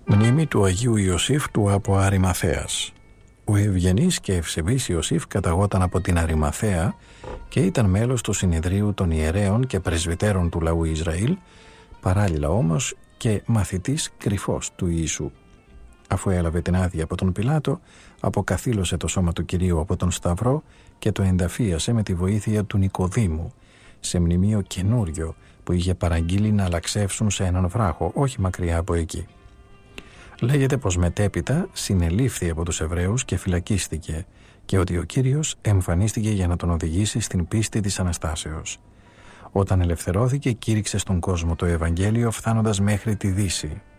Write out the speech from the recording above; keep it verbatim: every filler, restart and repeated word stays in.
Μνήμη του Αγίου Ιωσήφ του από Αριμαθέας. Ο ευγενής και ευσεβής Ιωσήφ καταγόταν από την Αριμαθέα και ήταν μέλος του συνεδρίου των ιερέων και πρεσβυτέρων του λαού Ισραήλ, παράλληλα όμως και μαθητής κρυφός του Ιησού. Αφού έλαβε την άδεια από τον Πιλάτο, αποκαθήλωσε το σώμα του Κυρίου από τον Σταυρό και το ενταφίασε με τη βοήθεια του Νικοδήμου σε μνημείο καινούριο που είχε παραγγείλει να αλλαξεύσουν σε έναν βράχο, όχι μακριά από εκεί. Λέγεται πως μετέπειτα συνελήφθη από τους Εβραίους και φυλακίστηκε και ότι ο Κύριος εμφανίστηκε για να τον οδηγήσει στην πίστη της Αναστάσεως. Όταν ελευθερώθηκε, κήρυξε στον κόσμο το Ευαγγέλιο φτάνοντας μέχρι τη Δύση.